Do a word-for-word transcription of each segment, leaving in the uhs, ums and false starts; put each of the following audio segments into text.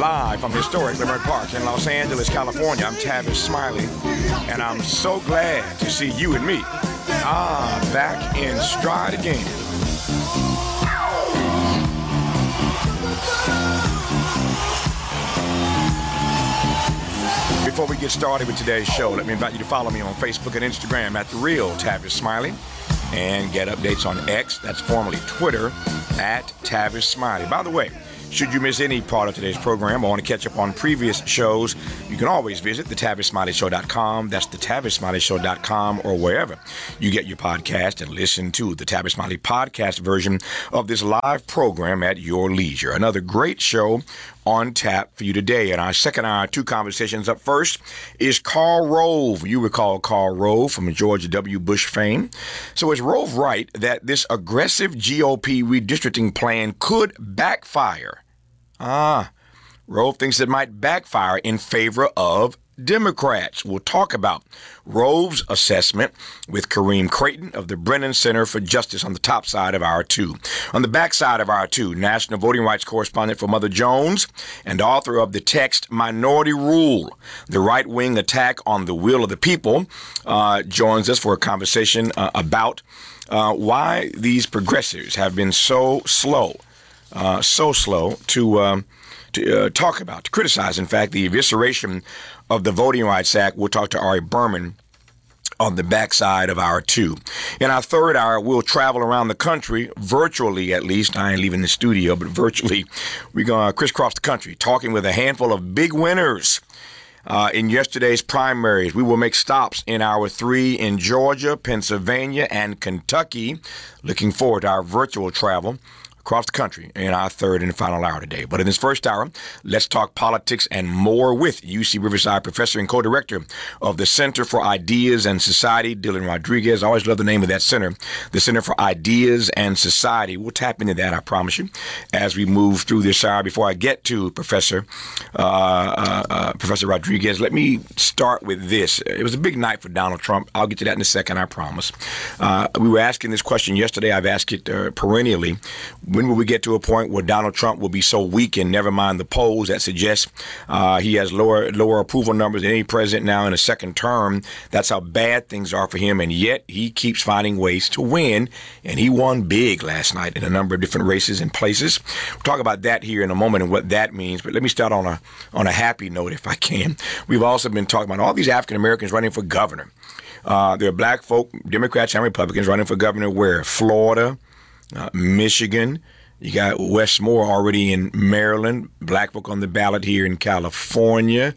Live from historic Leimert Park in Los Angeles, California, I'm Tavis Smiley, and I'm so glad to see you and me, ah, back in stride again. Before we get started with today's show, let me invite you to follow me on Facebook and Instagram at The Real Tavis Smiley, and get updates on X, that's formerly Twitter, at Tavis Smiley. By the way, should you miss any part of today's program or want to catch up on previous shows, you can always visit the tavis smiley show dot com. That's the tavis smiley show dot com, or wherever you get your podcast, and listen to the Tavis Smiley podcast version of this live program at your leisure. Another great show on tap for you today. In our second hour, two conversations. Up first is Karl Rove. You recall Karl Rove from George W. Bush fame. So is Rove right that this aggressive G O P redistricting plan could backfire? Ah, Rove thinks it might backfire in favor of Democrats. We'll talk about Rove's assessment with Kareem Creighton of the Brennan Center for Justice on the top side of hour two. On the back side of hour two, national voting rights correspondent for Mother Jones and author of the text Minority Rule, the right-wing attack on the will of the people, uh, joins us for a conversation uh, about uh, why these progressives have been so slow, uh, so slow to um, to uh, talk about, to criticize, in fact, the evisceration of the Voting Rights Act. We'll talk to Ari Berman on the backside of hour two. In our third hour, we'll travel around the country, virtually at least. I ain't leaving the studio, but virtually. We're going to crisscross the country, talking with a handful of big winners uh, in yesterday's primaries. We will make stops in hour three in Georgia, Pennsylvania, and Kentucky. Looking forward to our virtual travel across the country in our third and final hour today. But in this first hour, let's talk politics and more with U C Riverside professor and co-director of the Center for Ideas and Society, Dylan Rodriguez. I always love the name of that center, the Center for Ideas and Society. We'll tap into that, I promise you, as we move through this hour. Before I get to Professor uh, uh, uh, Professor Rodriguez, let me start with this. It was a big night for Donald Trump. I'll get to that in a second, I promise. Uh, we were asking this question yesterday. I've asked it uh, perennially. When will we get to a point where Donald Trump will be so weak, and never mind the polls that suggest uh, he has lower lower approval numbers than any president now in a second term? That's how bad things are for him, and yet he keeps finding ways to win, and he won big last night in a number of different races and places. We'll talk about that here in a moment and what that means, but let me start on a on a happy note, if I can. We've also been talking about all these African Americans running for governor. Uh, there are black folk, Democrats and Republicans, running for governor where? Florida, Uh, Michigan, you got Wes Moore already in Maryland, black folk on the ballot here in California,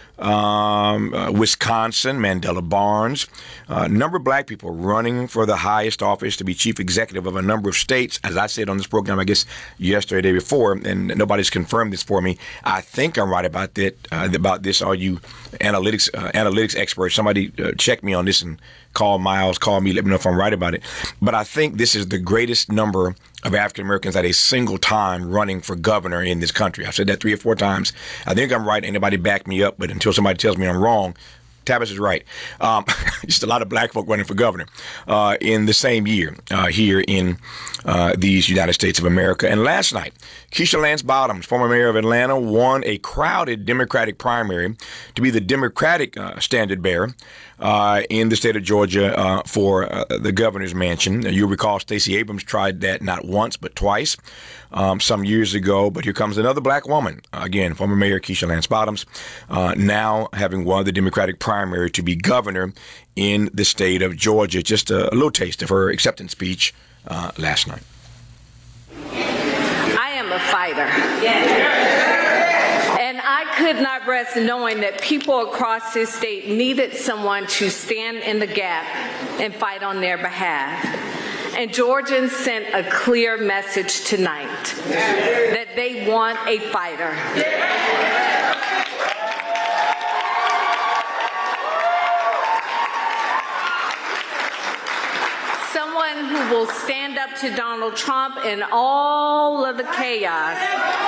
um, uh, Wisconsin, Mandela Barnes, a uh, number of black people running for the highest office to be chief executive of a number of states. As I said on this program, I guess yesterday, the day before, and nobody's confirmed this for me. I think I'm right about that. Uh, about this, all you analytics uh, analytics experts, somebody uh, check me on this and call Miles, call me, let me know if I'm right about it. But I think this is the greatest number of African Americans at a single time running for governor in this country. I've said that three or four times. I think I'm right. Anybody back me up, but until somebody tells me I'm wrong, Tavis is right. Um, just a lot of black folk running for governor uh, in the same year uh, here in uh, these United States of America. And last night, Keisha Lance Bottoms, former mayor of Atlanta, won a crowded Democratic primary to be the Democratic uh, standard bearer uh, in the state of Georgia uh, for uh, the governor's mansion. You'll recall Stacey Abrams tried that not once but twice um, some years ago. But here comes another black woman, again, former mayor Keisha Lance Bottoms, uh, now having won the Democratic primary to be governor in the state of Georgia. Just a, a little taste of her acceptance speech uh, last night. I am a fighter. And I could not rest knowing that people across this state needed someone to stand in the gap and fight on their behalf. And Georgians sent a clear message tonight that they want a fighter. Someone who will stand up to Donald Trump in all of the chaos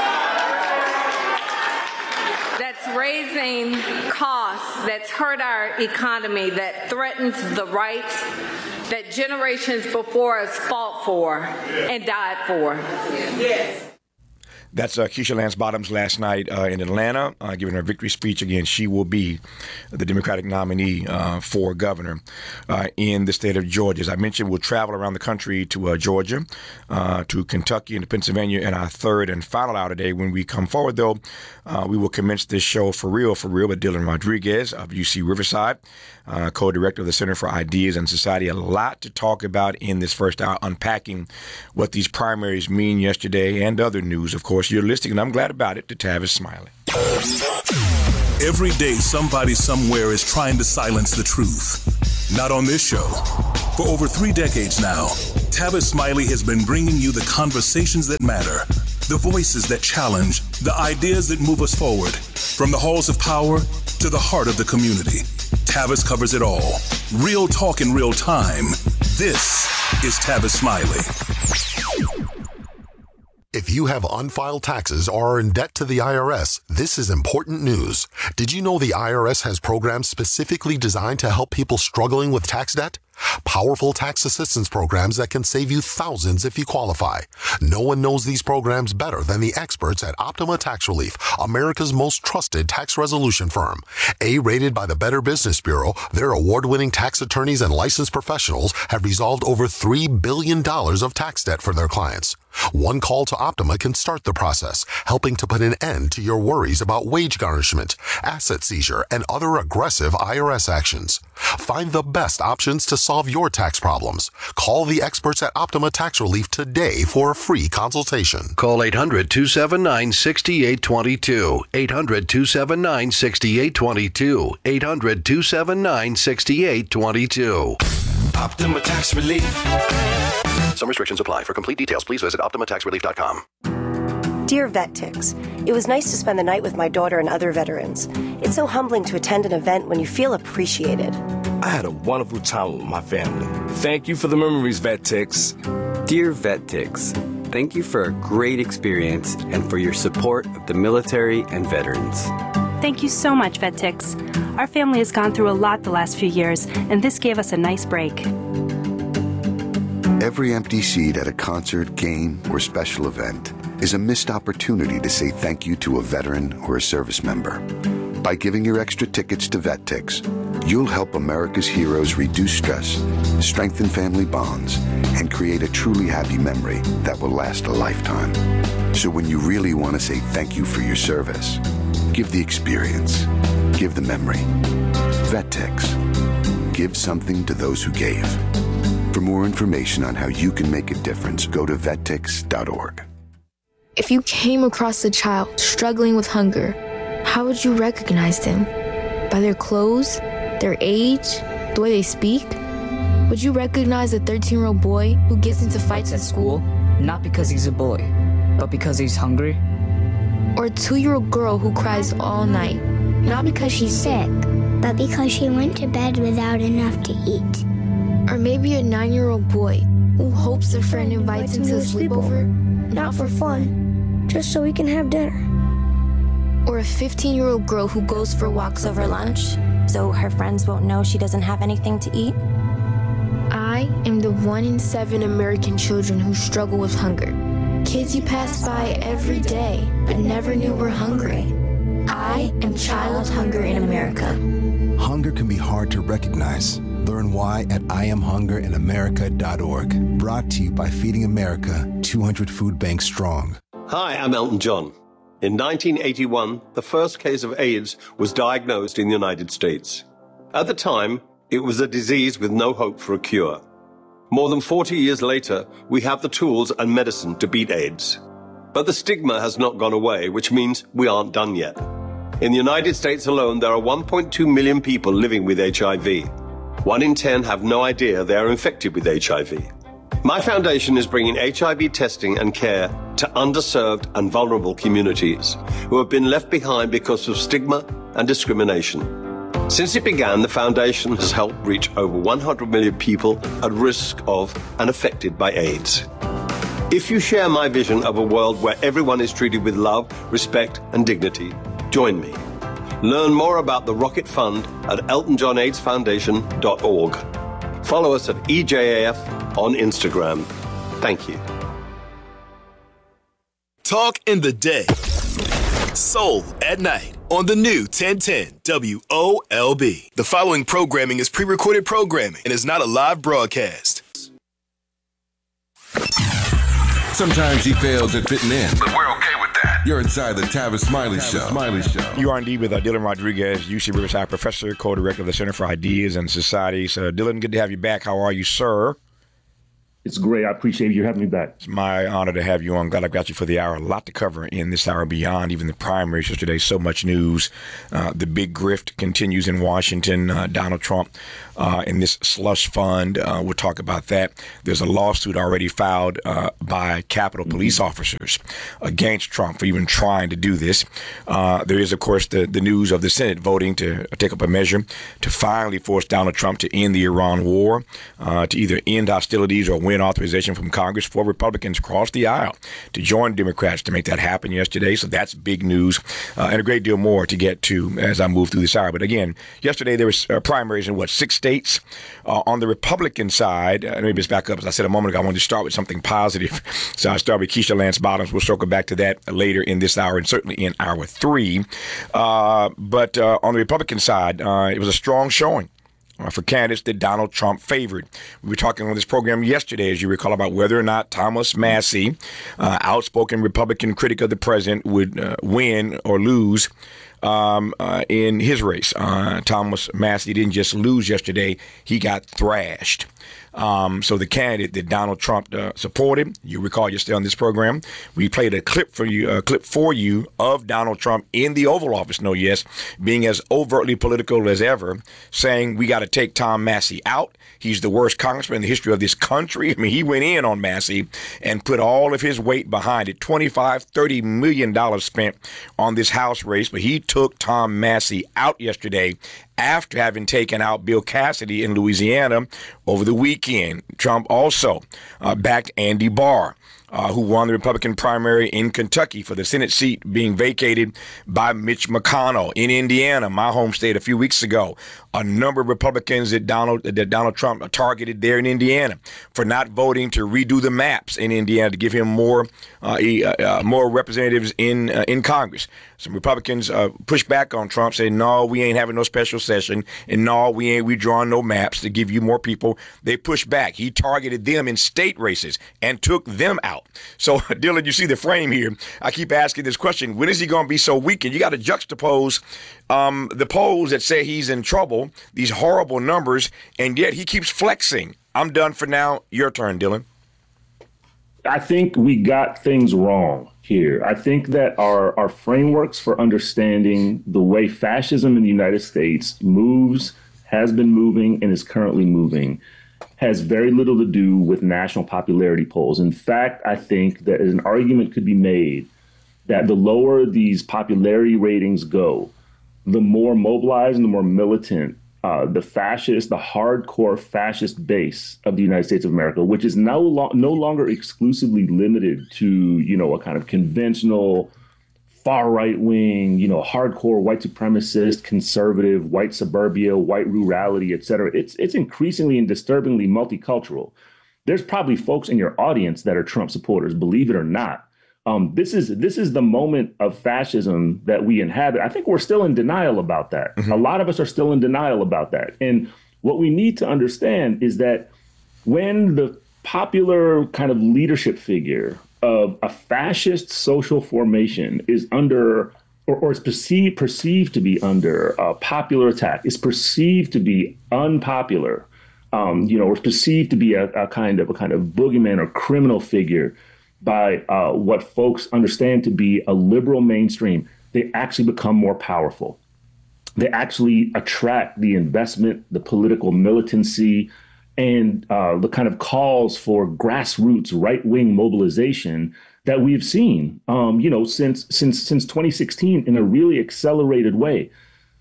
that's raising costs, that's hurt our economy, that threatens the rights that generations before us fought for and died for. Yes. That's uh, Keisha Lance Bottoms last night uh, in Atlanta, uh, giving her victory speech. Again, she will be the Democratic nominee uh, for governor uh, in the state of Georgia. As I mentioned, we'll travel around the country to uh, Georgia, uh, to Kentucky, and to Pennsylvania in our third and final hour today. When we come forward, though, uh, we will commence this show for real, for real with Dylan Rodriguez of U C Riverside, uh, co-director of the Center for Ideas and Society. A lot to talk about in this first hour, unpacking what these primaries mean yesterday and other news, of course. You're listening, and I'm glad about it, to Tavis Smiley. Every day, somebody somewhere is trying to silence the truth. Not on this show. For over three decades now, Tavis Smiley has been bringing you the conversations that matter, the voices that challenge, the ideas that move us forward. From the halls of power to the heart of the community, Tavis covers it all. Real talk in real time. This is Tavis Smiley. If you have unfiled taxes or are in debt to the I R S, this is important news. Did you know the I R S has programs specifically designed to help people struggling with tax debt? Powerful tax assistance programs that can save you thousands if you qualify. No one knows these programs better than the experts at Optima Tax Relief, America's most trusted tax resolution firm. A-rated by the Better Business Bureau, their award-winning tax attorneys and licensed professionals have resolved over three billion dollars of tax debt for their clients. One call to Optima can start the process, helping to put an end to your worries about wage garnishment, asset seizure, and other aggressive I R S actions. Find the best options to solve your tax problems. Call the experts at Optima Tax Relief today for a free consultation. Call eight hundred, two seven nine, six eight two two. eight hundred, two seven nine, six eight two two. eight hundred, two seven nine, six eight two two. Optima Tax Relief. Some restrictions apply. For complete details, please visit optima tax relief dot com. Dear VetTix, it was nice to spend the night with my daughter and other veterans. It's so humbling to attend an event when you feel appreciated. I had a wonderful time with my family. Thank you for the memories, VetTix. Dear VetTix, thank you for a great experience and for your support of the military and veterans. Thank you so much, VetTix. Our family has gone through a lot the last few years, and this gave us a nice break. Every empty seat at a concert, game, or special event is a missed opportunity to say thank you to a veteran or a service member. By giving your extra tickets to VetTix, you'll help America's heroes reduce stress, strengthen family bonds, and create a truly happy memory that will last a lifetime. So when you really want to say thank you for your service, give the experience. Give the memory. VetTix. Give something to those who gave. For more information on how you can make a difference, go to vet tix dot org. If you came across a child struggling with hunger, how would you recognize them? By their clothes, their age, the way they speak? Would you recognize a thirteen-year-old boy who gets into fights at school, not because he's a boy, but because he's hungry? Or a two-year-old girl who cries all night, not because she's sick, but because she went to bed without enough to eat? Or maybe a nine-year-old boy who hopes their friend invites him to a sleepover, not for fun, just so we can have dinner. Or a fifteen-year-old girl who goes for walks over lunch, so her friends won't know she doesn't have anything to eat? I am the one in seven American children who struggle with hunger. Kids you pass by every day, but never knew were hungry. I am Child Hunger in America. Hunger can be hard to recognize. Learn why at I am hunger in america dot org. Brought to you by Feeding America, two hundred food banks strong. Hi, I'm Elton John. In nineteen eighty-one, the first case of AIDS was diagnosed in the United States. At the time, it was a disease with no hope for a cure. More than forty years later, we have the tools and medicine to beat AIDS. But the stigma has not gone away, which means we aren't done yet. In the United States alone, there are one point two million people living with H I V. One in ten have no idea they are infected with H I V. My foundation is bringing H I V testing and care to underserved and vulnerable communities who have been left behind because of stigma and discrimination. Since it began, the foundation has helped reach over one hundred million people at risk of and affected by AIDS. If you share my vision of a world where everyone is treated with love, respect, and dignity, join me. Learn more about the Rocket Fund at elton john aids foundation dot org. Follow us at E J A F on Instagram. Thank you. Talk in the day. Soul at night on the new ten ten W O L B. The following programming is pre-recorded programming and is not a live broadcast. Sometimes he fails at fitting in, but we're okay with that. You're inside the Tavis Smiley Show. Smiley Show. You are indeed with uh, Dylan Rodriguez, U C Riverside professor, co-director of the Center for Ideas and Society. So, Dylan, good to have you back. How are you, sir? It's great. I appreciate you having me back. It's my honor to have you on. Glad I've got you for the hour. A lot to cover in this hour beyond even the primaries yesterday. So much news. Uh, the big grift continues in Washington. Uh, Donald Trump uh, in this slush fund. Uh, we'll talk about that. There's a lawsuit already filed uh, by Capitol mm-hmm. police officers against Trump for even trying to do this. Uh, there is, of course, the, the news of the Senate voting to take up a measure to finally force Donald Trump to end the Iran war, uh, to either end hostilities or win authorization from Congress. Four Republicans crossed the aisle to join Democrats to make that happen yesterday. So that's big news, uh, and a great deal more to get to as I move through this hour. But again, yesterday there was uh, primaries in what, six states? Uh, on the Republican side, uh, let me just back up. As I said a moment ago, I wanted to start with something positive. So I start with Keisha Lance Bottoms. We'll circle back to that later in this hour and certainly in hour three. Uh, but uh, on the Republican side, uh, it was a strong showing Uh, for candidates that Donald Trump favored. We were talking on this program yesterday, as you recall, about whether or not Thomas Massie, uh, outspoken Republican critic of the president, would uh, win or lose um, uh, in his race. Uh, Thomas Massie didn't just lose yesterday, he got thrashed. Um, so the candidate that Donald Trump uh, supported, you recall yesterday on this program, we played a clip for you, a clip for you of Donald Trump in the Oval Office, no yes, being as overtly political as ever, saying we got to take Tom Massie out. He's the worst congressman in the history of this country. I mean, he went in on Massie and put all of his weight behind it. twenty-five, thirty million dollars spent on this House race, but he took Tom Massie out yesterday after having taken out Bill Cassidy in Louisiana over the weekend. Trump also uh, backed Andy Barr, Uh, who won the Republican primary in Kentucky for the Senate seat being vacated by Mitch McConnell. In Indiana, my home state, a few weeks ago, a number of Republicans that Donald that Donald Trump targeted there in Indiana for not voting to redo the maps in Indiana to give him more uh, uh, more representatives in uh, in Congress. Some Republicans uh, pushed back on Trump, saying, no, we ain't having no special session, and no, we ain't we drawing no maps to give you more people. They pushed back. He targeted them in state races and took them out. So, Dylan, you see the frame here. I keep asking this question. When is he going to be so weak? And you got to juxtapose um, the polls that say he's in trouble, these horrible numbers, and yet he keeps flexing. I'm done for now. Your turn, Dylan. I think we got things wrong here. I think that our, our frameworks for understanding the way fascism in the United States moves, has been moving, and is currently moving has very little to do with national popularity polls. In fact, I think that an argument could be made that the lower these popularity ratings go, the more mobilized and the more militant uh, the fascist, the hardcore fascist base of the United States of America, which is now lo- no longer exclusively limited to, you know, a kind of conventional far right wing, you know, hardcore white supremacist, conservative, white suburbia, white rurality, et cetera. It's it's increasingly and disturbingly multicultural. There's probably folks in your audience that are Trump supporters, believe it or not. Um, this is this is the moment of fascism that we inhabit. I think we're still in denial about that. Mm-hmm. A lot of us are still in denial about that. And what we need to understand is that when the popular kind of leadership figure of a fascist social formation is under, or, or is perceived perceived to be under uh, popular attack, is perceived to be unpopular, um, you know, or is perceived to be a, a kind of a kind of boogeyman or criminal figure by uh, what folks understand to be a liberal mainstream, they actually become more powerful. They actually attract the investment, the political militancy, and uh, the kind of calls for grassroots right-wing mobilization that we've seen, um, you know, since since since twenty sixteen in a really accelerated way.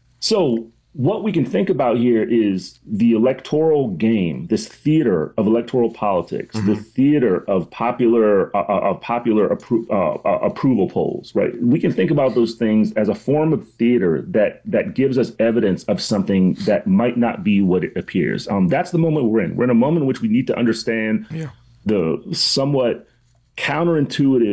So what we can think about here is the electoral game, this theater of electoral politics, mm-hmm. the theater of popular uh, of popular appro- uh, uh, approval polls, right? We can think about those things as a form of theater that that gives us evidence of something that might not be what it appears. Um, that's the moment we're in. We're in a moment in which we need to understand yeah. the somewhat counterintuitive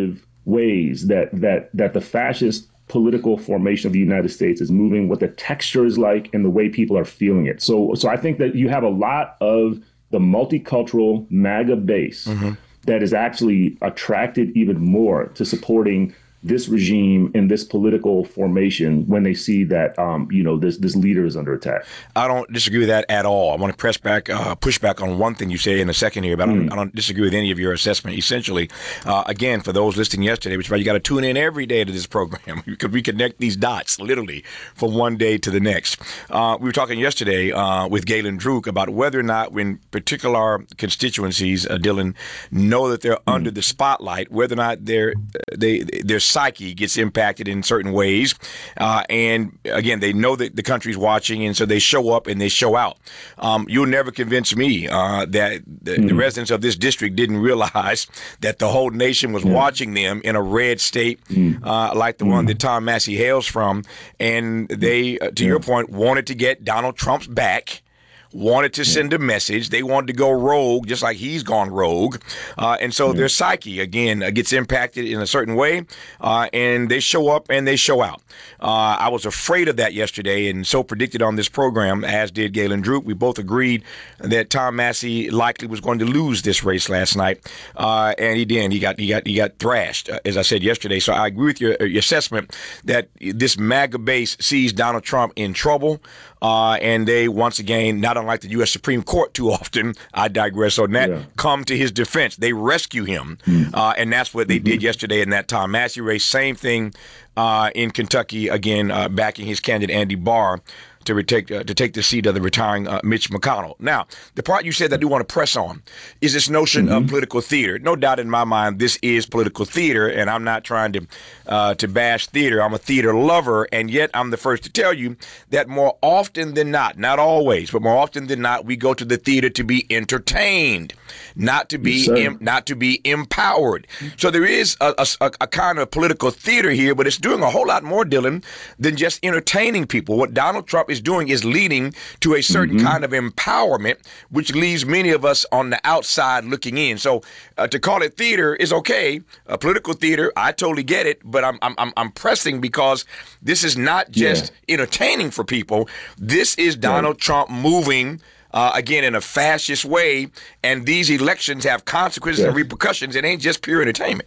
ways that that that the fascist political formation of the United States is moving, what the texture is like, and the way people are feeling it. So, so I think that you have a lot of the multicultural MAGA base mm-hmm. that is actually attracted even more to supporting this regime and this political formation when they see that, um, you know, this this leader is under attack. I don't disagree with that at all. I want to press back, uh, push back on one thing you say in a second here, but mm. I, don't, I don't disagree with any of your assessment. Essentially, uh, again, for those listening yesterday, which is why you got to tune in every day to this program. You could reconnect these dots literally from one day to the next. Uh, we were talking yesterday uh, with Galen Druk about whether or not when particular constituencies, uh, Dylan, know that they're mm. under the spotlight, whether or not they're, they, they're psyche gets impacted in certain ways. Uh, and again, they know that the country's watching, and so they show up and they show out. Um, you'll never convince me uh, that the, mm-hmm. the residents of this district didn't realize that the whole nation was yeah. watching them in a red state mm-hmm. uh, like the mm-hmm. one that Tom Massie hails from. And they, uh, to yeah. your point, wanted to get Donald Trump's back. Wanted to send a message. They wanted to go rogue, just like he's gone rogue. Uh, and so mm-hmm. their psyche, again, uh, gets impacted in a certain way, uh, and they show up and they show out. Uh, I was afraid of that yesterday and so predicted on this program, as did Galen Druk. We both agreed that Tom Massie likely was going to lose this race last night, uh, and he did. He got he got, he got thrashed, uh, as I said yesterday. So I agree with your, your assessment that this MAGA base sees Donald Trump in trouble. Uh, and they, once again, not unlike the U S Supreme Court too often, I digress on that, yeah. come to his defense. They rescue him. Mm-hmm. Uh, and that's what they mm-hmm. did yesterday in that Tom Massie race. Same thing uh, in Kentucky, again, uh, backing his candidate, Andy Barr, to take uh, to take the seat of the retiring uh, Mitch McConnell. Now, the part you said that I do want to press on is this notion mm-hmm. of political theater. No doubt in my mind, this is political theater, and I'm not trying to uh, to bash theater. I'm a theater lover, and yet I'm the first to tell you that more often than not, not always, but more often than not, we go to the theater to be entertained, not to be yes, em- not to be empowered. So there is a, a, a kind of political theater here, but it's doing a whole lot more, Dylan, than just entertaining people. What Donald Trump is doing is leading to a certain mm-hmm. kind of empowerment, which leaves many of us on the outside looking in. So uh, to call it theater is okay, uh, political theater. I totally get it, but I'm I'm I'm pressing because this is not just yeah. entertaining for people. This is Donald yeah. Trump moving. Uh, again, in a fascist way, and these elections have consequences yeah. and repercussions. It ain't just pure entertainment.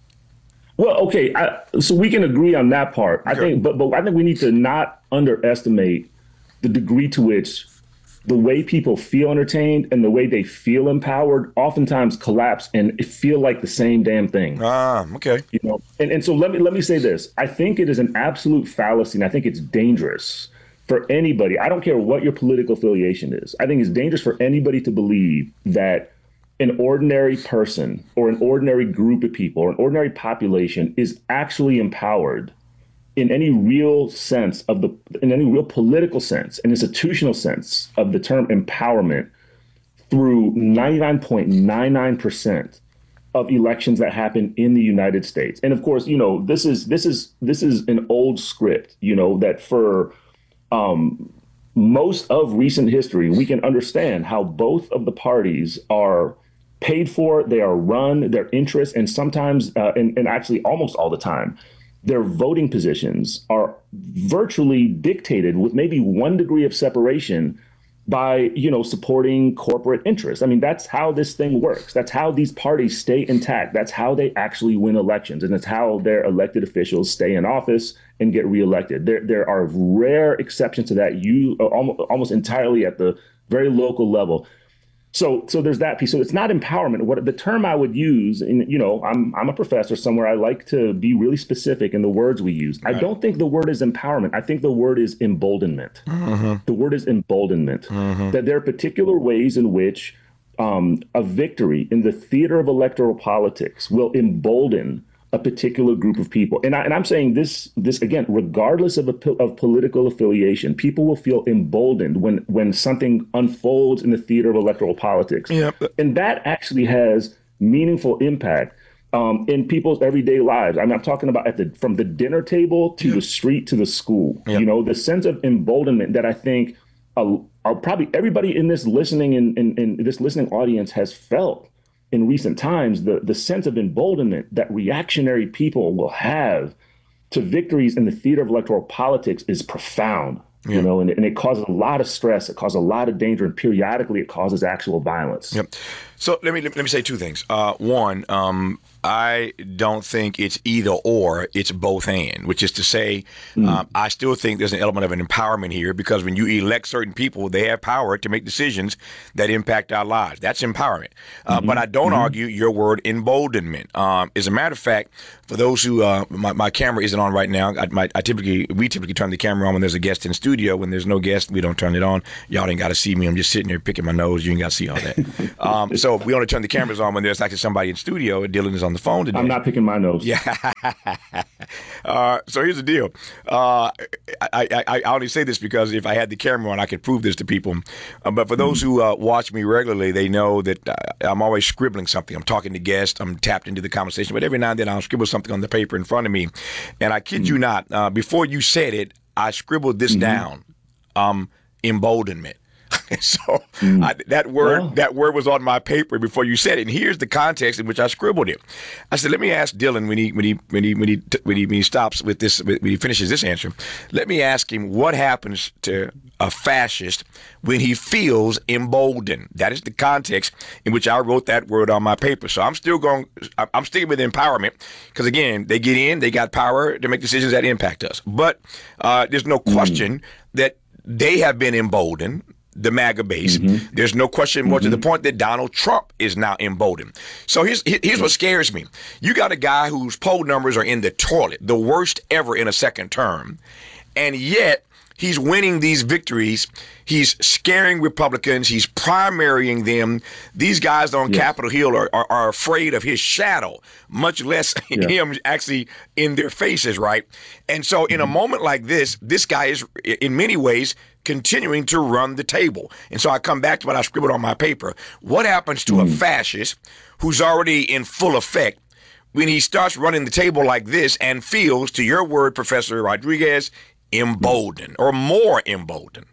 Well, okay, I, so we can agree on that part. Okay. I think, but but I think we need to not underestimate the degree to which the way people feel entertained and the way they feel empowered oftentimes collapse and feel like the same damn thing. Ah, okay. You know, and, and so let me let me say this. I think it is an absolute fallacy, and I think it's dangerous for anybody. I don't care what your political affiliation is. I think it's dangerous for anybody to believe that an ordinary person or an ordinary group of people or an ordinary population is actually empowered in any real sense of the, in any real political sense, an institutional sense of the term empowerment through ninety-nine point nine nine percent of elections that happen in the United States. And of course, you know, this is, this is, this is an old script, you know, that for um, most of recent history, we can understand how both of the parties are paid for, they are run, their interests, and sometimes, uh, and, and actually almost all the time, their voting positions are virtually dictated with maybe one degree of separation by, you know, supporting corporate interests. I mean, that's how this thing works. That's how these parties stay intact. That's how they actually win elections. And it's how their elected officials stay in office and get reelected. There, there are rare exceptions to that, you almost, almost entirely at the very local level. So, so there's that piece. So it's not empowerment. What the term I would use, and you know, I'm I'm a professor somewhere. I like to be really specific in the words we use. Right. I don't think the word is empowerment. I think the word is emboldenment. Mm-hmm. The word is emboldenment. Mm-hmm. That there are particular ways in which um, a victory in the theater of electoral politics will embolden a particular group of people. And, I, and I'm saying this, this again, regardless of, a, of political affiliation, people will feel emboldened when, when something unfolds in the theater of electoral politics. Yep. And that actually has meaningful impact um, in people's everyday lives. I mean, I'm talking about at the from the dinner table to yep. the street to the school. Yep. You know, the sense of emboldenment that I think uh, uh, probably everybody in this listening in, in, in this listening audience has felt in recent times, the, the sense of emboldenment that reactionary people will have to victories in the theater of electoral politics is profound. Yeah. You know, and, and it causes a lot of stress. It causes a lot of danger, and periodically it causes actual violence. Yep. So let me let me say two things. Uh, one, um, I don't think it's either or, it's both and, which is to say, mm. um, I still think there's an element of an empowerment here, because when you elect certain people, they have power to make decisions that impact our lives. That's empowerment. Uh, mm-hmm. But I don't mm-hmm. argue your word emboldenment. Um, as a matter of fact, for those who, uh, my, my camera isn't on right now. I, my, I typically, we typically turn the camera on when there's a guest in studio. When there's no guest, we don't turn it on. Y'all ain't got to see me. I'm just sitting there picking my nose. You ain't got to see all that. um, so we only turn the cameras on when there's actually somebody in studio. Dylan is on the phone today. I'm not picking my nose. Yeah. uh, so here's the deal. Uh, I, I, I only say this because if I had the camera on, I could prove this to people. Uh, but for those who uh, watch me regularly, they know that uh, I'm always scribbling something. I'm talking to guests. I'm tapped into the conversation. But every now and then I'll scribble something on the paper in front of me. And I kid mm-hmm. you not, uh, before you said it, I scribbled this mm-hmm. down. Um, emboldenment. So mm. I, that word well. that word was on my paper before you said it, and here's the context in which I scribbled it. I said, let me ask Dylan when he when he when he when he when he, when he stops with this, when he finishes this answer. Let me ask him what happens to a fascist when he feels emboldened. That is the context in which I wrote that word on my paper. So I'm still going. I'm sticking with empowerment because again, they get in, they got power to make decisions that impact us. But uh, there's no question mm. that they have been emboldened. The MAGA base. Mm-hmm. There's no question more mm-hmm. to the point that Donald Trump is now emboldened. So here's here's what scares me. You got a guy whose poll numbers are in the toilet, the worst ever in a second term, and yet he's winning these victories. He's scaring Republicans. He's primarying them. These guys on yes. Capitol Hill are, are, are afraid of his shadow, much less yeah. him actually in their faces, right? And so in mm-hmm. a moment like this, this guy is in many ways continuing to run the table. And so I come back to what I scribbled on my paper. What happens to mm. a fascist who's already in full effect when he starts running the table like this and feels, to your word, Professor Rodriguez, emboldened or more emboldened?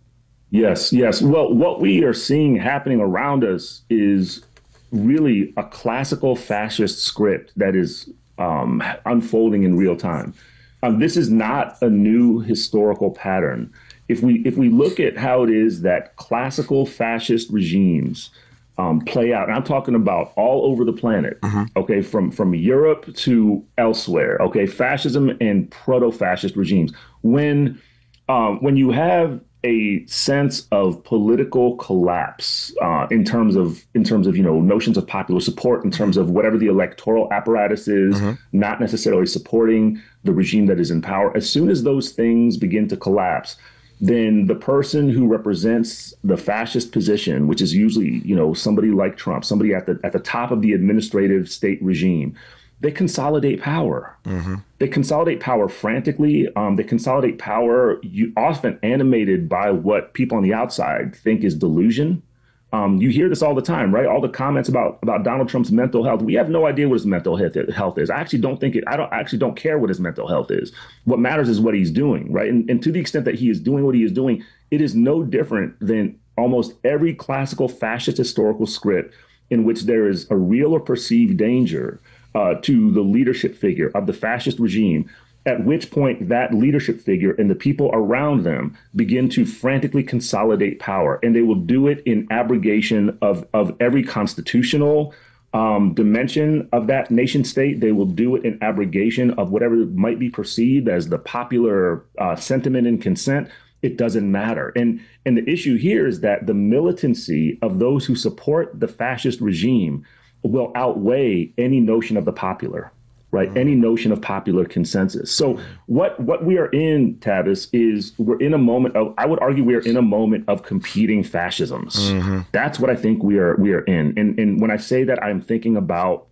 Yes, yes. Well, what we are seeing happening around us is really a classical fascist script that is um, unfolding in real time. Um, this is not a new historical pattern. If we if we look at how it is that classical fascist regimes um, play out, and I'm talking about all over the planet, mm-hmm. okay, from, from Europe to elsewhere, okay, fascism and proto-fascist regimes. When um, when you have a sense of political collapse uh, in terms of in terms of you know notions of popular support, in terms of whatever the electoral apparatus is, mm-hmm. not necessarily supporting the regime that is in power, as soon as those things begin to collapse, then the person who represents the fascist position, which is usually, you know, somebody like Trump, somebody at the at the top of the administrative state regime, they consolidate power. Mm-hmm. They consolidate power frantically. Um, they consolidate power you, often animated by what people on the outside think is delusion. Um, you hear this all the time, right? All the comments about about Donald Trump's mental health. We have no idea what his mental health is. I actually don't think it. I don't I actually don't care what his mental health is. What matters is what he's doing, right? And, and to the extent that he is doing what he is doing, it is no different than almost every classical fascist historical script in which there is a real or perceived danger uh, to the leadership figure of the fascist regime, at which point that leadership figure and the people around them begin to frantically consolidate power. And they will do it in abrogation of, of every constitutional um, dimension of that nation state. They will do it in abrogation of whatever might be perceived as the popular uh, sentiment and consent. It doesn't matter. And, and the issue here is that the militancy of those who support the fascist regime will outweigh any notion of the popular. Right, mm-hmm. any notion of popular consensus. So what what we are in, Tavis, is we're in a moment of, I would argue we are in a moment of competing fascisms. Mm-hmm. That's what I think we are we are in. And, and when I say that, I'm thinking about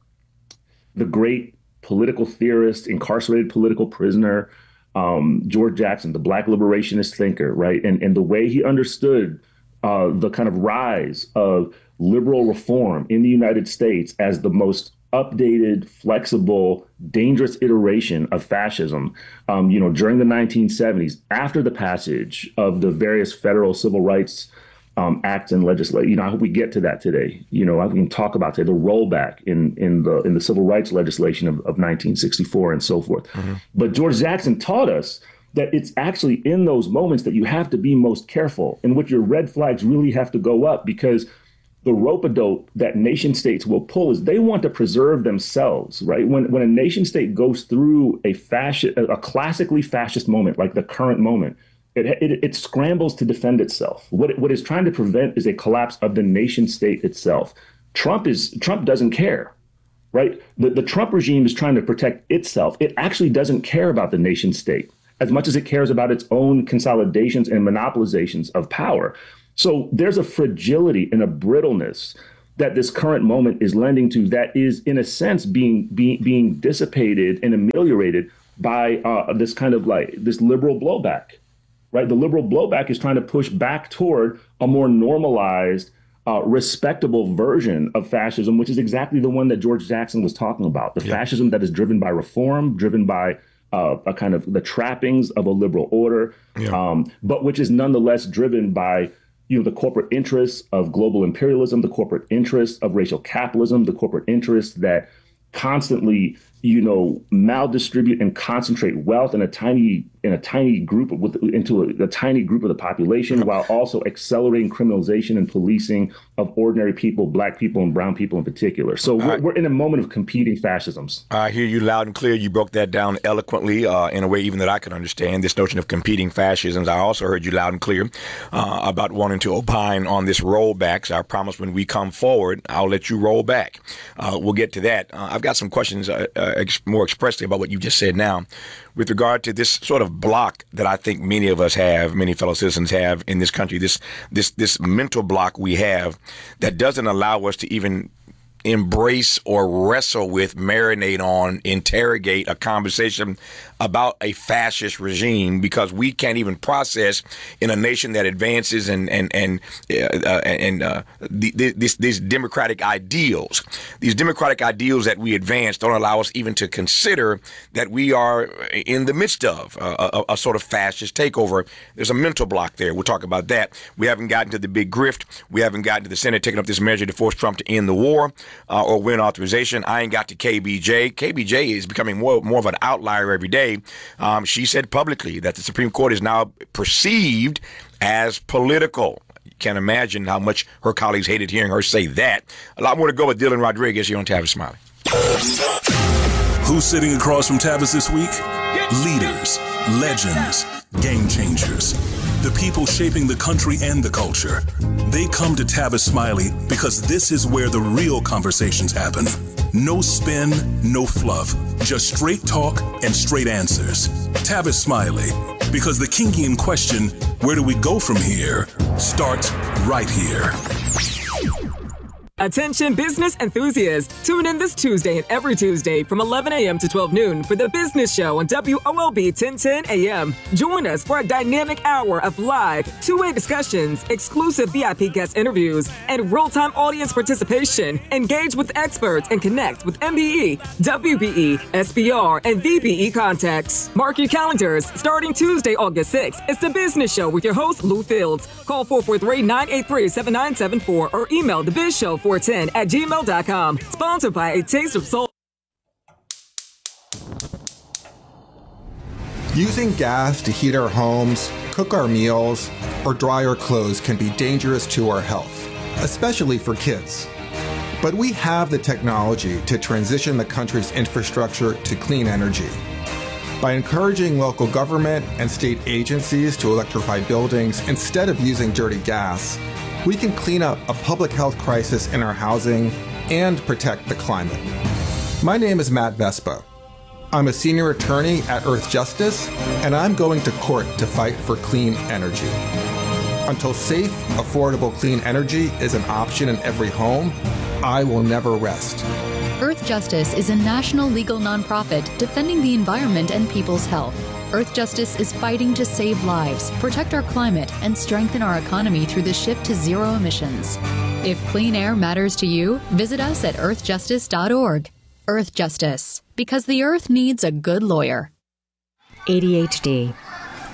the great political theorist, incarcerated political prisoner, um, George Jackson, the Black liberationist thinker, right? And, and the way he understood uh, the kind of rise of liberal reform in the United States as the most updated, flexible, dangerous iteration of fascism, um, you know, during the nineteen seventies, after the passage of the various federal civil rights um, acts and legislation. You know, I hope we get to that today. You know, I can talk about today the rollback in in the in the civil rights legislation of, of nineteen sixty-four and so forth. Mm-hmm. But George Jackson taught us that it's actually in those moments that you have to be most careful, in which your red flags really have to go up, because the rope-a-dope that nation states will pull is they want to preserve themselves, right? When when a nation state goes through a fascist, a classically fascist moment, like the current moment, it it, it scrambles to defend itself. What it, what it's trying to prevent is a collapse of the nation state itself. Trump is Trump doesn't care, right? The, the Trump regime is trying to protect itself. It actually doesn't care about the nation state as much as it cares about its own consolidations and monopolizations of power. So there's a fragility and a brittleness that this current moment is lending to that is, in a sense, being being, being dissipated and ameliorated by uh, this kind of like this liberal blowback, right? The liberal blowback is trying to push back toward a more normalized, uh, respectable version of fascism, which is exactly the one that George Jackson was talking about. The yeah. fascism that is driven by reform, driven by uh, a kind of the trappings of a liberal order, yeah. um, but which is nonetheless driven by you know, the corporate interests of global imperialism, the corporate interests of racial capitalism, the corporate interests that constantly, you know, maldistribute and concentrate wealth in a tiny in a tiny group with into a, a tiny group of the population, while also accelerating criminalization and policing of ordinary people, black people and brown people in particular. So we're, right. we're in a moment of competing fascisms. I hear you loud and clear. You broke that down eloquently uh, in a way even that I could understand, this notion of competing fascisms. I also heard you loud and clear uh, about wanting to opine on this rollback. So I promise when we come forward, I'll let you roll back. Uh, we'll get to that. Uh, I've got some questions uh, uh, ex- more expressly about what you just said now with regard to this sort of block that I think many of us have, many fellow citizens have in this country, this this this mental block we have that doesn't allow us to even embrace or wrestle with, marinate on, interrogate a conversation about a fascist regime, because we can't even process in a nation that advances and and and uh, and uh, the, the, this, these democratic ideals. These democratic ideals that we advance don't allow us even to consider that we are in the midst of a, a, a sort of fascist takeover. There's a mental block there. We'll talk about that. We haven't gotten to the big grift. We haven't gotten to the Senate taking up this measure to force Trump to end the war uh, or win authorization. I ain't got to K B J. K B J is becoming more more of an outlier every day. Um, she said publicly that the Supreme Court is now perceived as political. You can't imagine how much her colleagues hated hearing her say that. A lot more to go with Dylan Rodriguez here on Tavis Smiley. Who's sitting across from Tavis this week? Leaders, legends, game changers. The people shaping the country and the culture. They come to Tavis Smiley because this is where the real conversations happen. No spin, no fluff. Just straight talk and straight answers. Tavis Smiley. Because the Kingian question, where do we go from here, starts right here. Attention business enthusiasts. Tune in this Tuesday and every Tuesday from eleven a.m. to twelve noon for The Business Show on W O L B ten ten A M. Join us for a dynamic hour of live, two-way discussions, exclusive V I P guest interviews, and real-time audience participation. Engage with experts and connect with M B E, W B E, S B R, and V B E contacts. Mark your calendars. Starting Tuesday, August sixth, it's The Business Show with your host, Lou Fields. Call four four three, nine eight three, seven nine seven four or email the biz show four ten at gmail dot com. Sponsored by A Taste of Soul. Using gas to heat our homes, cook our meals, or dry our clothes can be dangerous to our health, especially for kids. But we have the technology to transition the country's infrastructure to clean energy. By encouraging local government and state agencies to electrify buildings instead of using dirty gas, we can clean up a public health crisis in our housing and protect the climate. My name is Matt Vespa. I'm a senior attorney at Earth Justice, and I'm going to court to fight for clean energy. Until safe, affordable clean energy is an option in every home, I will never rest. Earth Justice is a national legal nonprofit defending the environment and people's health. Earth Justice is fighting to save lives, protect our climate, and strengthen our economy through the shift to zero emissions. If clean air matters to you, visit us at earth justice dot org. Earth Justice, because the earth needs a good lawyer. A D H D.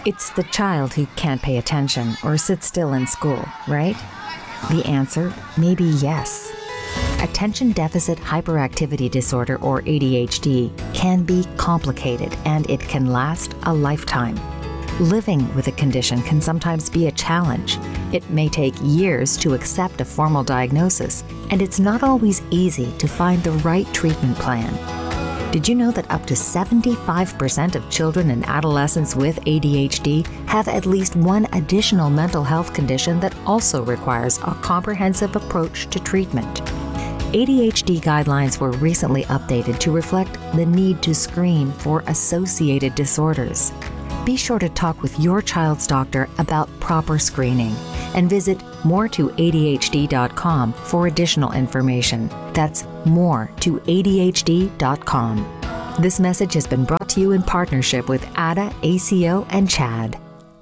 It's the child who can't pay attention or sit still in school, right? The answer may be yes. Attention Deficit Hyperactivity Disorder, or A D H D, can be complicated and it can last a lifetime. Living with a condition can sometimes be a challenge. It may take years to accept a formal diagnosis, and it's not always easy to find the right treatment plan. Did you know that up to seventy-five percent of children and adolescents with A D H D have at least one additional mental health condition that also requires a comprehensive approach to treatment? A D H D guidelines were recently updated to reflect the need to screen for associated disorders. Be sure to talk with your child's doctor about proper screening and visit more to A D H D dot com for additional information. That's more to A D H D dot com. This message has been brought to you in partnership with A D A, A C O, and CHAD.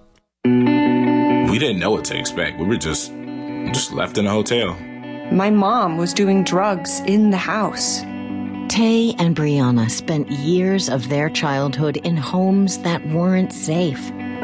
We didn't know what to expect. We were just, just left in a hotel. My mom was doing drugs in the house. Tay and Brianna spent years of their childhood in homes that weren't safe.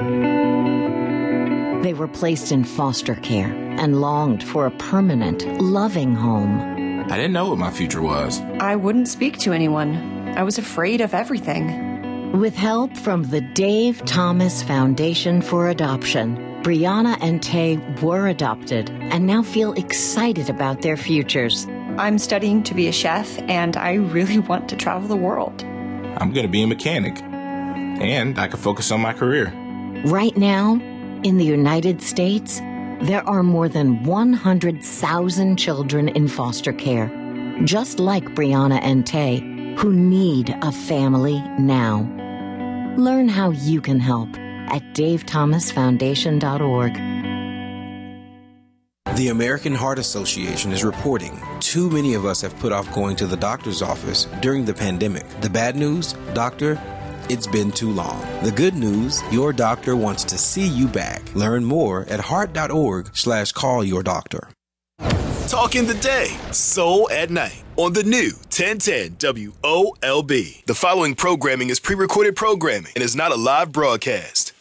They were placed in foster care and longed for a permanent, loving home. I didn't know what my future was. I wouldn't speak to anyone. I was afraid of everything. With help from the Dave Thomas Foundation for Adoption, Brianna and Tay were adopted and now feel excited about their futures. I'm studying to be a chef, and I really want to travel the world. I'm going to be a mechanic, and I can focus on my career. Right now, in the United States, there are more than one hundred thousand children in foster care, just like Brianna and Tay, who need a family now. Learn how you can help at dave thomas foundation dot org. The American Heart Association is reporting too many of us have put off going to the doctor's office during the pandemic. The bad news, doctor, it's been too long. The good news, your doctor wants to see you back. Learn more at heart.org slash call your doctor. Talking the day, Soul at Night on the new ten ten W O L B. The following programming is pre-recorded programming and is not a live broadcast.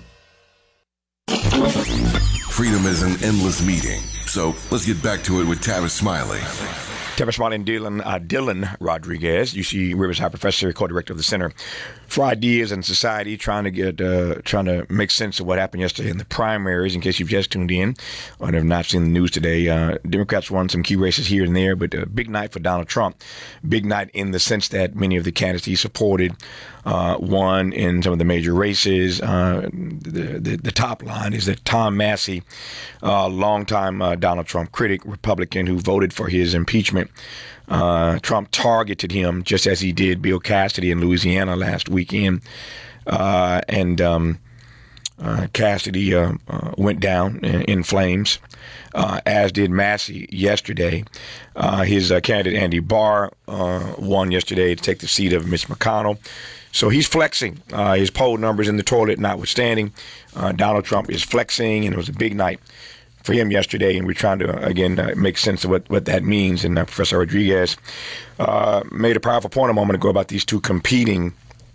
Freedom is an endless meeting, so let's get back to it with Tavis Smiley. Tavis Smiley and Dylan, uh, Dylan Rodriguez, U C Riverside professor, co-director of the Center for Ideas and Society, trying to get, uh, trying to make sense of what happened yesterday in the primaries. In case you've just tuned in or have not seen the news today, uh, Democrats won some key races here and there, but a big night for Donald Trump. Big night in the sense that many of the candidates he supported uh, won in some of the major races. Uh, the, the the top line is that Tom Massey, uh, longtime uh, Donald Trump critic, Republican, who voted for his impeachment. Uh, Trump targeted him just as he did Bill Cassidy in Louisiana last weekend. Uh, and um, uh, Cassidy uh, uh, went down in, in flames, uh, as did Massey yesterday. Uh, his uh, candidate, Andy Barr, uh, won yesterday to take the seat of Mitch McConnell. So he's flexing. Uh, his poll numbers in the toilet notwithstanding. Uh, Donald Trump is flexing, and it was a big night for him yesterday, and we're trying to, again, uh, make sense of what, what that means. And uh, Professor Rodriguez uh, made a powerful point a moment ago about these two competing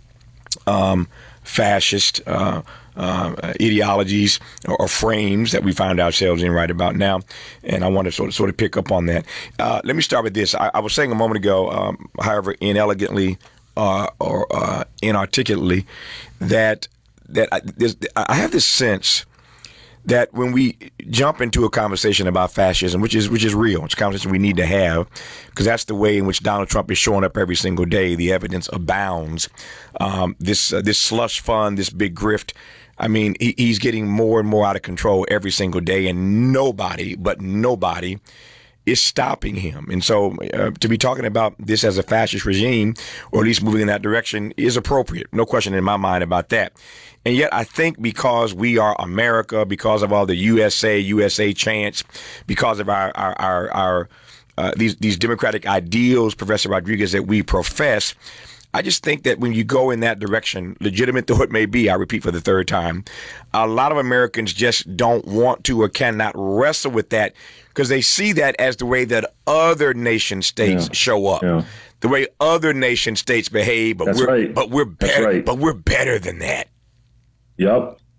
um, fascist uh, uh, ideologies or, or frames that we find ourselves in right about now. And I want to sort of, sort of pick up on that. Uh, let me start with this. I, I was saying a moment ago, um, however inelegantly uh, or uh, inarticulately, that that I, I have this sense that when we jump into a conversation about fascism, which is which is real, it's a conversation we need to have, because that's the way in which Donald Trump is showing up every single day. The evidence abounds. Um, this uh, this slush fund, this big grift, I mean, he, he's getting more and more out of control every single day, and nobody, but nobody, is stopping him. And so uh, to be talking about this as a fascist regime, or at least moving in that direction, is appropriate. No question in my mind about that. And yet I think because we are America, because of all the U S A, U S A chants, because of our, our, our, our uh, these, these democratic ideals, Professor Rodriguez, that we profess, I just think that when you go in that direction, legitimate though it may be, I repeat for the third time, a lot of Americans just don't want to or cannot wrestle with that because they see that as the way that other nation states yeah. show up, yeah. the way other nation states behave. But That's we're right. but we're better. Right. But we're better than that. Yep.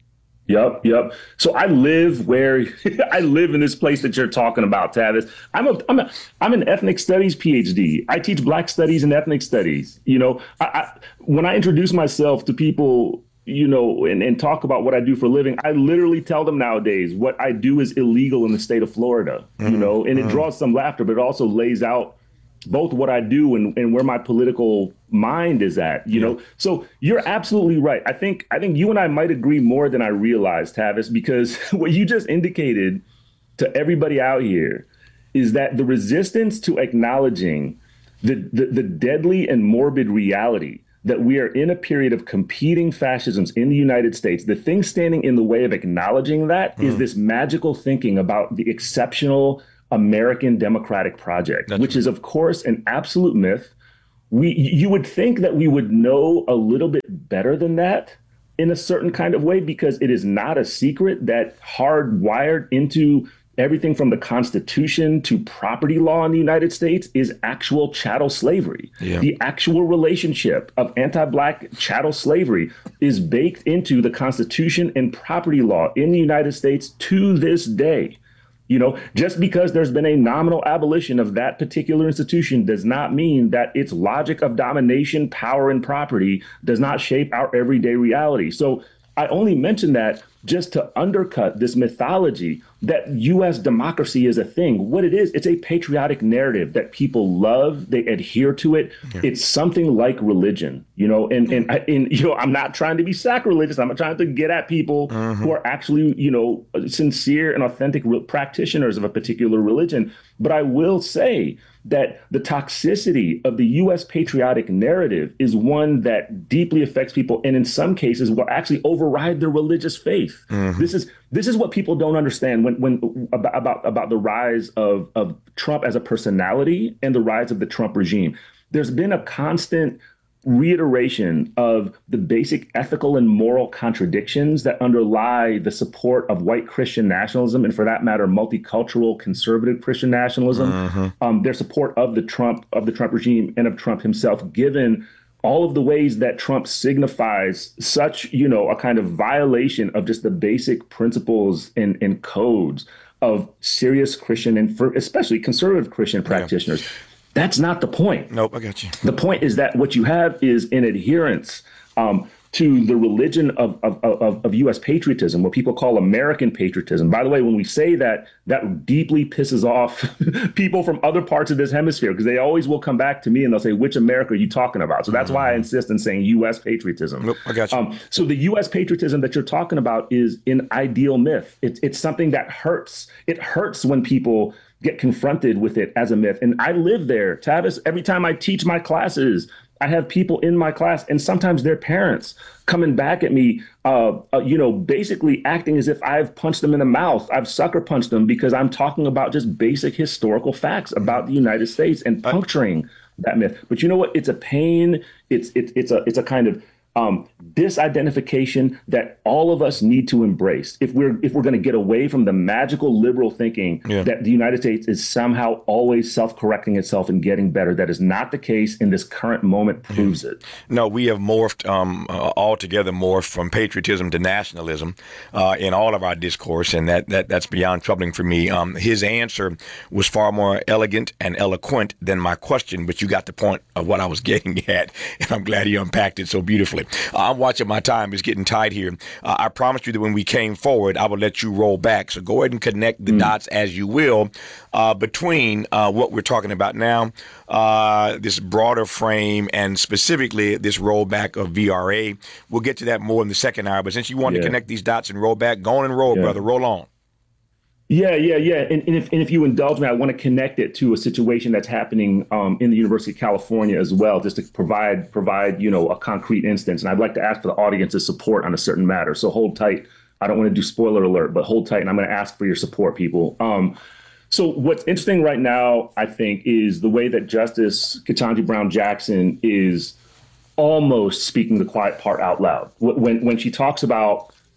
Yep, yep. So I live where I live in this place that you're talking about, Tavis. I'm a, I'm a, I'm an ethnic studies PhD. I teach Black studies and ethnic studies. You know, I, I, when I introduce myself to people, you know, and, and talk about what I do for a living, I literally tell them nowadays what I do is illegal in the state of Florida. Mm-hmm. You know, and it mm-hmm. draws some laughter, but it also lays out both what I do and, and where my political mind is at, you yeah. know. So you're absolutely right. I think I think you and I might agree more than I realized, Tavis, because what you just indicated to everybody out here is that the resistance to acknowledging the, the, the deadly and morbid reality that we are in a period of competing fascisms in the United States, the thing standing in the way of acknowledging that mm. is this magical thinking about the exceptional American democratic project, That's which right. is, of course, an absolute myth. We, you would think that we would know a little bit better than that in a certain kind of way, because it is not a secret that hardwired into everything from the Constitution to property law in the United States is actual chattel slavery. Yeah. The actual relationship of anti-Black chattel slavery is baked into the Constitution and property law in the United States to this day. You know, just because there's been a nominal abolition of that particular institution does not mean that its logic of domination, power, and property does not shape our everyday reality. So I only mention that just to undercut this mythology that U S democracy is a thing. What it is, it's a patriotic narrative that people love. They adhere to it. Yeah. It's something like religion, you know, and, and, and, you know, I'm not trying to be sacrilegious. I'm trying to get at people mm-hmm. who are actually, you know, sincere and authentic re- practitioners of a particular religion. But I will say that the toxicity of the U S patriotic narrative is one that deeply affects people, and in some cases will actually override their religious faith. Mm-hmm. This is this is what people don't understand when when about about, about the rise of, of Trump as a personality and the rise of the Trump regime. There's been a constant reiteration of the basic ethical and moral contradictions that underlie the support of white Christian nationalism, and for that matter, multicultural conservative Christian nationalism, mm-hmm. um, their support of the Trump of the Trump regime and of Trump himself, given all of the ways that Trump signifies such, you know, a kind of violation of just the basic principles and, and codes of serious Christian and for especially conservative Christian practitioners. Yeah. That's not the point. Nope, I got you. The point is that what you have is an adherence um, to the religion of, of, of, of U S patriotism, what people call American patriotism. By the way, when we say that, that deeply pisses off people from other parts of this hemisphere, because they always will come back to me and they'll say, which America are you talking about? So that's mm-hmm. why I insist on saying U S patriotism. Nope, I got you. Um, so the U S patriotism that you're talking about is an ideal myth. It's, it's something that hurts. It hurts when people get confronted with it as a myth. And I live there. Tavis, every time I teach my classes, I have people in my class and sometimes their parents coming back at me, uh, uh, you know, basically acting as if I've punched them in the mouth. I've sucker punched them because I'm talking about just basic historical facts about the United States and puncturing that myth. But you know what? It's a pain. It's it's it's a it's a kind of um, disidentification that all of us need to embrace if we're if we're going to get away from the magical liberal thinking yeah. that the United States is somehow always self-correcting itself and getting better. That is not the case, and this current moment proves yeah. it. No, we have morphed um, uh, altogether morphed from patriotism to nationalism uh, in all of our discourse, and that, that that's beyond troubling for me. Um, his answer was far more elegant and eloquent than my question, but you got the point of what I was getting at, and I'm glad he unpacked it so beautifully. Uh, I'm watching my time is getting tight here. Uh, I promised you that when we came forward, I would let you roll back. So go ahead and connect the mm. dots as you will uh, between uh, what we're talking about now, uh, this broader frame, and specifically this rollback of V R A. We'll get to that more in the second hour. But since you wanted yeah. to connect these dots and roll back, go on and roll, yeah. brother. Roll on. Yeah, yeah, yeah. And, and, if, and if you indulge me, I want to connect it to a situation that's happening um, in the University of California as well, just to provide, provide, you know, a concrete instance. And I'd like to ask for the audience's support on a certain matter. So hold tight. I don't want to do spoiler alert, but hold tight. And I'm going to ask for your support, people. Um, so what's interesting right now, I think, is the way that Justice Ketanji Brown Jackson is almost speaking the quiet part out loud. When, when she talks about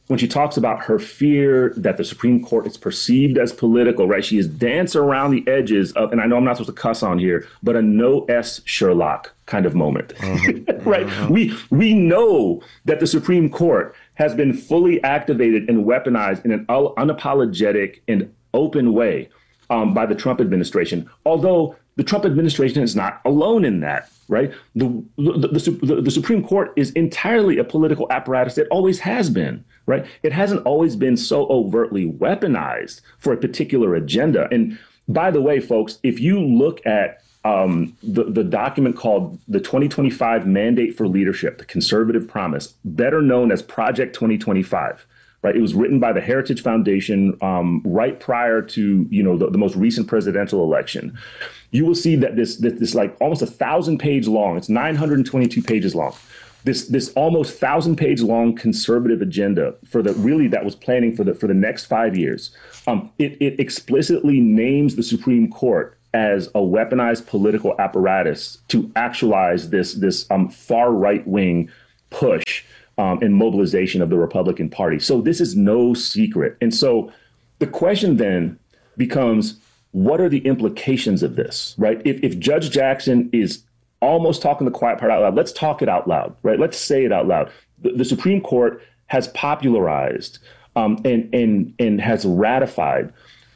when she talks about her fear that the Supreme Court is perceived as political, right? She is dancing around the edges of, and I know I'm not supposed to cuss on here, but a no S Sherlock kind of moment, mm-hmm. right? Mm-hmm. We we know that the Supreme Court has been fully activated and weaponized in an unapologetic and open way um, by the Trump administration, although the Trump administration is not alone in that. Right. The the, the the the Supreme Court is entirely a political apparatus. It always has been. Right. It hasn't always been so overtly weaponized for a particular agenda. And by the way, folks, if you look at um, the, the document called the twenty twenty-five Mandate for Leadership, the Conservative Promise, better known as Project twenty twenty-five. Right. It was written by the Heritage Foundation um, right prior to, you know, the, the most recent presidential election. You will see that this, this, this like almost a thousand page long, it's nine hundred twenty-two pages long. This, this almost thousand page long conservative agenda for the really that was planning for the for the next five years. Um, it, it explicitly names the Supreme Court as a weaponized political apparatus to actualize this, this um, far right wing push um, and mobilization of the Republican Party. So this is no secret. And so the question then becomes, what are the implications of this, right? If, if Judge Jackson is almost talking the quiet part out loud, let's talk it out loud, right? Let's say it out loud. The, the Supreme Court has popularized um, and, and, and has ratified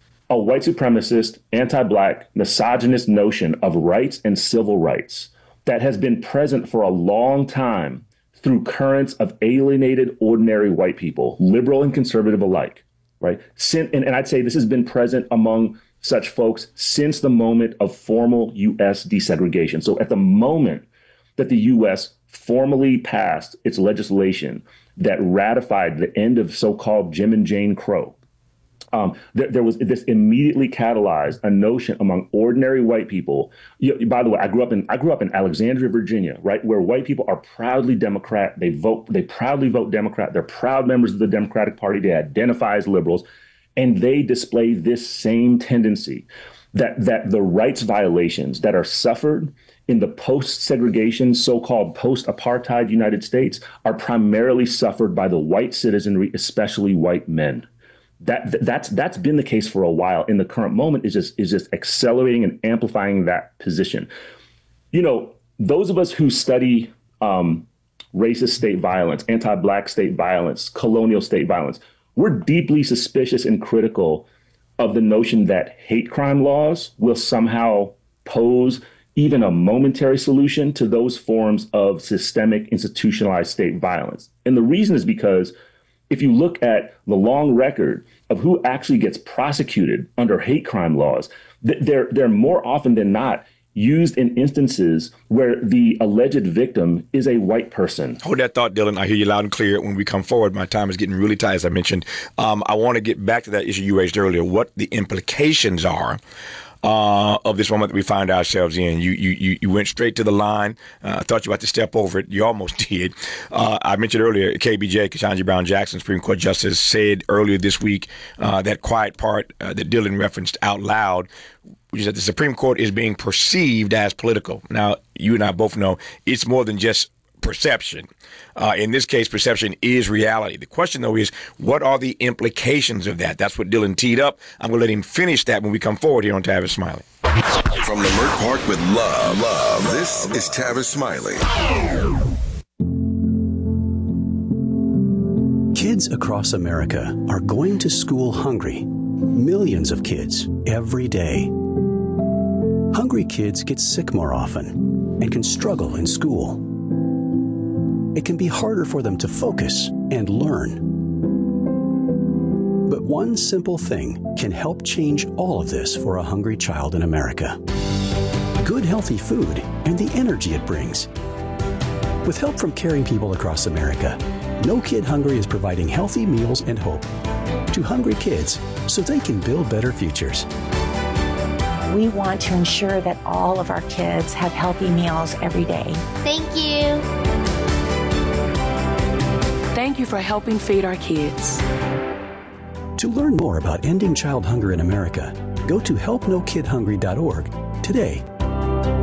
a white supremacist, anti-Black, misogynist notion of rights and civil rights that has been present for a long time through currents of alienated, ordinary white people, liberal and conservative alike, right? Sin, and, and I'd say this has been present among such folks since the moment of formal U S desegregation. So at the moment that the U S formally passed its legislation that ratified the end of so-called Jim and Jane Crow, um, there, there was this immediately catalyzed a notion among ordinary white people. You, by the way, I grew up in I grew up in Alexandria, Virginia, right, where white people are proudly Democrat. They vote. They proudly vote Democrat. They're proud members of the Democratic Party. They identify as liberals. And they display this same tendency that, that the rights violations that are suffered in the post-segregation, so-called post-apartheid United States are primarily suffered by the white citizenry, especially white men. That that's that's been the case for a while. In the current moment is just is just accelerating and amplifying that position. You know, those of us who study um, racist state violence, anti-Black state violence, colonial state violence, we're deeply suspicious and critical of the notion that hate crime laws will somehow pose even a momentary solution to those forms of systemic institutionalized state violence. And the reason is because if you look at the long record of who actually gets prosecuted under hate crime laws, they're, they're more often than not used in instances where the alleged victim is a white person. Hold that thought, Dylan. I hear you loud and clear. When we come forward, my time is getting really tight, as I mentioned. Um, I want to get back to that issue you raised earlier, what the implications are uh, of this moment that we find ourselves in. You you you went straight to the line. Uh, I thought you were about to step over it. You almost did. Uh, I mentioned earlier, K B J, Ketanji Brown Jackson, Supreme Court Justice, said earlier this week uh, that quiet part uh, that Dylan referenced out loud, which is that the Supreme Court is being perceived as political. Now, you and I both know it's more than just perception. Uh, in this case, perception is reality. The question, though, is what are the implications of that? That's what Dylan teed up. I'm going to let him finish that when we come forward here on Tavis Smiley. From Leimert Park with love, love, this is Tavis Smiley. Kids across America are going to school hungry. Millions of kids every day. Hungry kids get sick more often and can struggle in school. It can be harder for them to focus and learn. But one simple thing can help change all of this for a hungry child in America. Good, healthy food and the energy it brings. With help from caring people across America, No Kid Hungry is providing healthy meals and hope to hungry kids so they can build better futures. We want to ensure that all of our kids have healthy meals every day. Thank you. Thank you for helping feed our kids. To learn more about ending child hunger in America, go to help no kid hungry dot org today.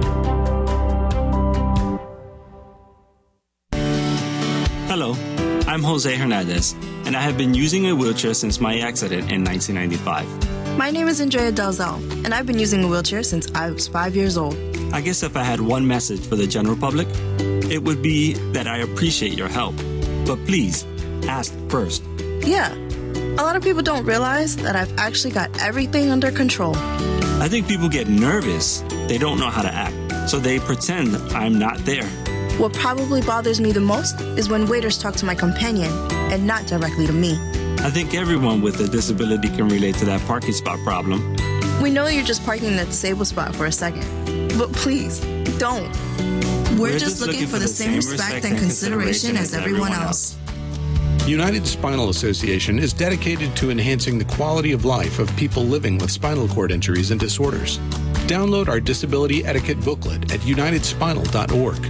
Hello. I'm Jose Hernandez, and I have been using a wheelchair since my accident in nineteen ninety-five. My name is Andrea Dalzell, and I've been using a wheelchair since I was five years old. I guess if I had one message for the general public, it would be that I appreciate your help. But please, ask first. Yeah, a lot of people don't realize that I've actually got everything under control. I think people get nervous. They don't know how to act, so they pretend I'm not there. What probably bothers me the most is when waiters talk to my companion and not directly to me. I think everyone with a disability can relate to that parking spot problem. We know you're just parking in the disabled spot for a second, but please, don't. We're, We're just, just looking, looking for the same respect and consideration as everyone else. United Spinal Association is dedicated to enhancing the quality of life of people living with spinal cord injuries and disorders. Download our disability etiquette booklet at united spinal dot org.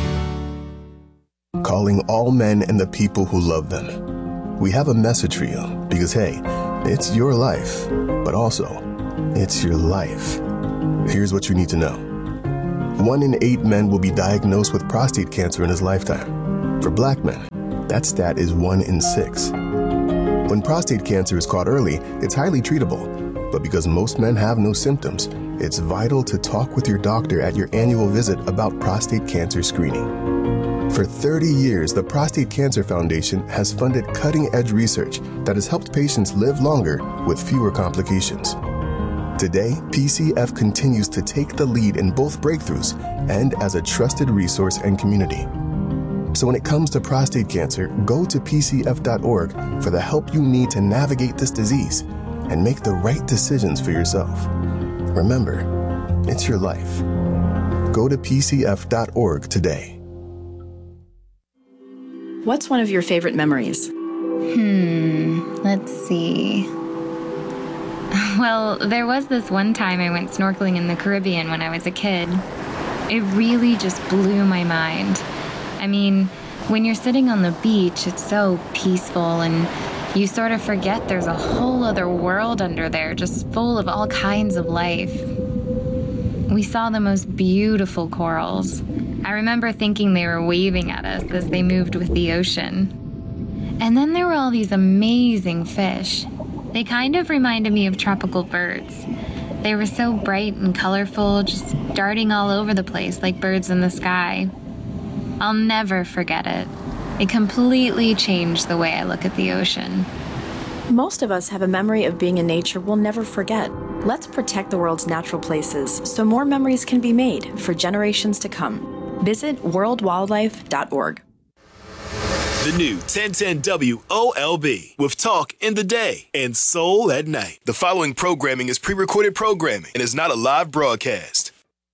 Calling all men and the people who love them. We have a message for you because, hey, it's your life, but also, it's your life. Here's what you need to know. One in eight men will be diagnosed with prostate cancer in his lifetime. For black men, that stat is one in six. When prostate cancer is caught early, it's highly treatable. But because most men have no symptoms, it's vital to talk with your doctor at your annual visit about prostate cancer screening. For thirty years, the Prostate Cancer Foundation has funded cutting-edge research that has helped patients live longer with fewer complications. Today, P C F continues to take the lead in both breakthroughs and as a trusted resource and community. So when it comes to prostate cancer, go to p c f dot org for the help you need to navigate this disease and make the right decisions for yourself. Remember, it's your life. Go to p c f dot org today. What's one of your favorite memories? Hmm, let's see. Well, there was this one time I went snorkeling in the Caribbean when I was a kid. It really just blew my mind. I mean, when you're sitting on the beach, it's so peaceful and you sort of forget there's a whole other world under there, just full of all kinds of life. We saw the most beautiful corals. I remember thinking they were waving at us as they moved with the ocean. And then there were all these amazing fish. They kind of reminded me of tropical birds. They were so bright and colorful, just darting all over the place like birds in the sky. I'll never forget it. It completely changed the way I look at the ocean. Most of us have a memory of being in nature we'll never forget. Let's protect the world's natural places so more memories can be made for generations to come. Visit world wildlife dot org. The new ten ten W O L B with talk in the day and soul at night. The following programming is pre-recorded programming and is not a live broadcast.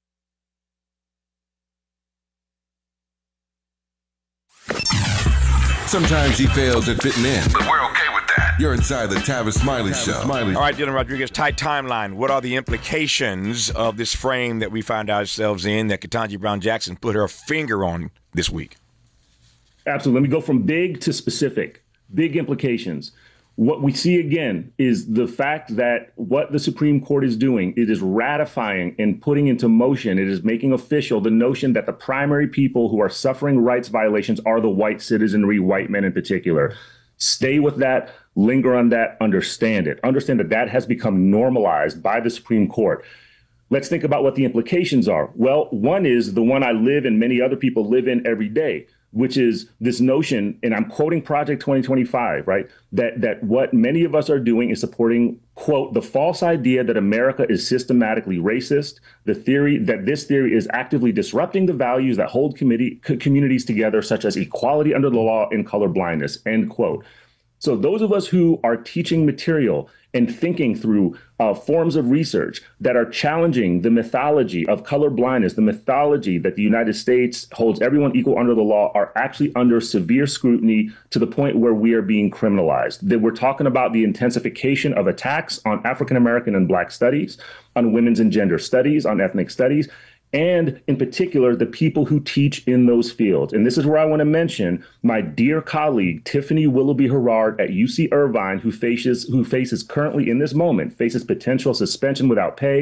Sometimes he fails at fitting in, but we're okay with that. You're inside the Tavis Smiley Tavis Show. Smiley. All right, Dylan Rodriguez, tight timeline. What are the implications of this frame that we find ourselves in that Ketanji Brown Jackson put her finger on this week? Absolutely. Let me go from big to specific. Big implications. What we see again is the fact that what the Supreme Court is doing, it is ratifying and putting into motion, it is making official the notion that the primary people who are suffering rights violations are the white citizenry, white men in particular. Stay with that, linger on that, understand it. Understand that that has become normalized by the Supreme Court. Let's think about what the implications are. Well, one is the one I live and many other people live in every day, which is this notion, and I'm quoting Project twenty twenty-five, right, that that what many of us are doing is supporting, quote, the false idea that America is systematically racist, the theory that this theory is actively disrupting the values that hold committee, communities together, such as equality under the law and colorblindness, end quote. So those of us who are teaching material and thinking through uh, forms of research that are challenging the mythology of colorblindness, the mythology that the United States holds everyone equal under the law, are actually under severe scrutiny to the point where we are being criminalized. That we're talking about the intensification of attacks on African American and Black studies, on women's and gender studies, on ethnic studies, and in particular, the people who teach in those fields. And this is where I want to mention my dear colleague, Tiffany Willoughby Herrard at U C Irvine, who faces, who faces currently in this moment, faces potential suspension without pay,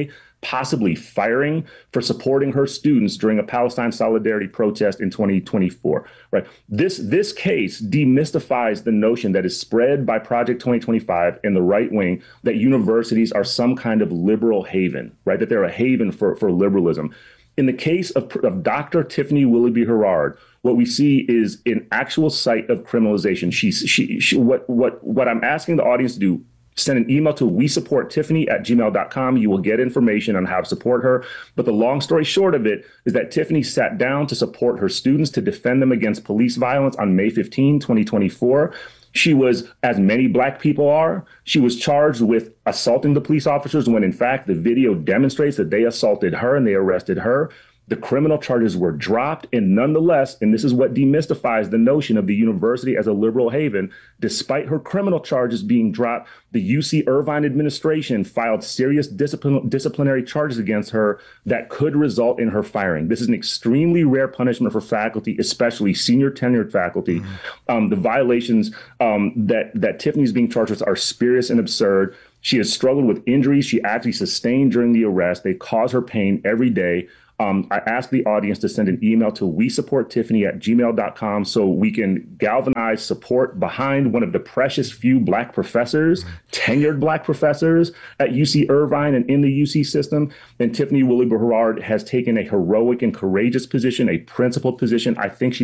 possibly firing for supporting her students during a Palestine solidarity protest in twenty twenty-four, right? This, this case demystifies the notion that is spread by Project twenty twenty-five and the right wing that universities are some kind of liberal haven, right? That they're a haven for, for liberalism. In the case of, of Doctor Tiffany Willoughby Herard, what we see is an actual site of criminalization. She's, she, she, what, what, what I'm asking the audience to do, send an email to we support tiffany at gmail dot com. You will get information on how to support her. But the long story short of it is that Tiffany sat down to support her students to defend them against police violence on May fifteenth, twenty twenty-four. She was, as many Black people are, she was charged with assaulting the police officers when, in fact, the video demonstrates that they assaulted her and they arrested her. The criminal charges were dropped, and nonetheless, and this is what demystifies the notion of the university as a liberal haven, despite her criminal charges being dropped, the U C Irvine administration filed serious discipline, disciplinary charges against her that could result in her firing. This is an extremely rare punishment for faculty, especially senior tenured faculty. Mm-hmm. Um, the violations um, that, that Tiffany's being charged with are spurious and absurd. She has struggled with injuries she actually sustained during the arrest. They cause her pain every day. Um, I ask the audience to send an email to we support tiffany at gmail dot com so we can galvanize support behind one of the precious few Black professors, tenured Black professors at U C Irvine and in the U C system. And Tiffany Willoughby Herard has taken a heroic and courageous position, a principled position. I think she